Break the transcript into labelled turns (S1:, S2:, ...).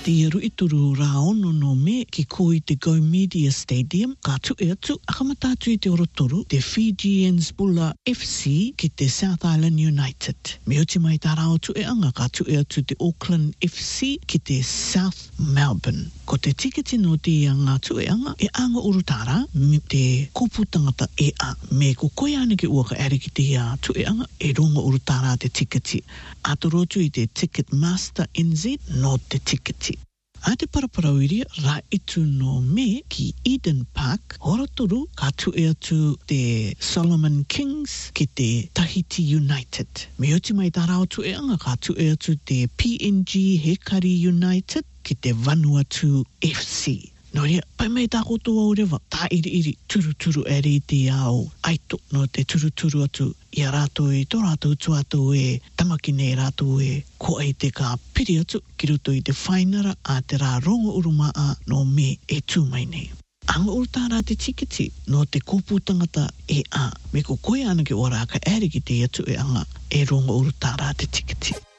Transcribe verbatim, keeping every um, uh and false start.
S1: te iru I turu raono no me ki koi te Go Media Stadium, ka tu e atu, akamatatu I te orotoro, te Fijians Bulla F C ki te South Island United. Me oti mai tā rao tu e anga, ka tu e atu te Auckland F C ki te South Melbourne. Ko te tiketi no te anga tu e anga, e anga urutara, me te kupu tangata e a, me ko koe ane ki ua ka ere ki te a tu e anga, e ronga urutara te tiketi. Atorotu I te Ticketmaster N Z no te tiketi. A te paraparawiri, ra itu no me ki Eden Park, horatoru ka tu e atu te Solomon Kings ki te Tahiti United. Me oti mai tā rao tu e anga ka tu e atu te P N G Hekari United ki te Vanuatu F C. No rea, pai mai tā kotoa o rewa, tā iri iri turu turu e re te ao aito no te turu turu atu I a rātou e tō rātou tu atu e tamaki nei rātou e ko ai te ka piri atu ki roto I te whainara a te rā rongo urumaa no me e tū mai nei. Anga urutara te tiketi no te kōpū tangata e a me ko koe ana ki ora ka ere ki te atu e anga e rongo urutara te tiketi.